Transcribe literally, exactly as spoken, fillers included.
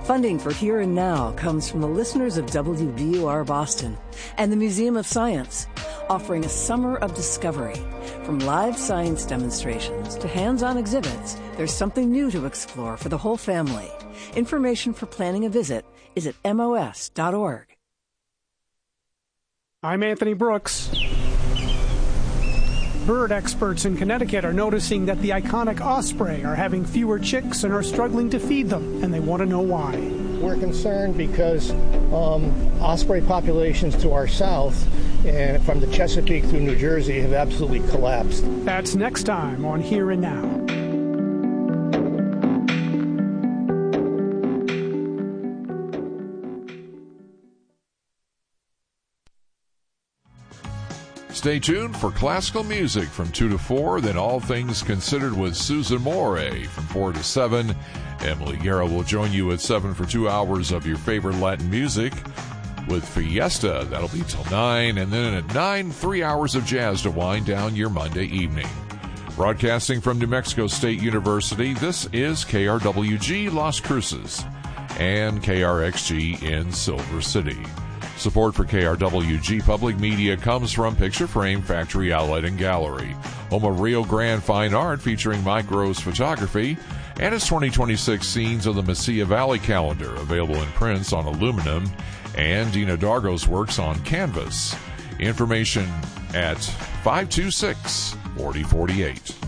Funding for Here and Now comes from the listeners of W B U R Boston and the Museum of Science, offering a summer of discovery. From live science demonstrations to hands-on exhibits, there's something new to explore for the whole family. Information for planning a visit is at M O S dot org. I'm Anthony Brooks. Bird experts in Connecticut are noticing that the iconic osprey are having fewer chicks and are struggling to feed them, and they want to know why. We're concerned because um, osprey populations to our south and from the Chesapeake through New Jersey have absolutely collapsed. That's next time on Here and Now. Stay tuned for classical music from two to four, then All Things Considered with Susan Moray from four to seven. Emily Guerra will join you at seven for two hours of your favorite Latin music with Fiesta. That'll be till nine. And then at nine, three hours of jazz to wind down your Monday evening. Broadcasting from New Mexico State University, this is K R W G Las Cruces and K R X G in Silver City. Support for K R W G Public Media comes from Picture Frame Factory Outlet and Gallery, home of Rio Grande Fine Art featuring Mike Gross Photography, and its twenty twenty-six Scenes of the Mesilla Valley calendar, available in prints on aluminum, and Dina Dargo's works on canvas. Information at five two six, four oh four eight.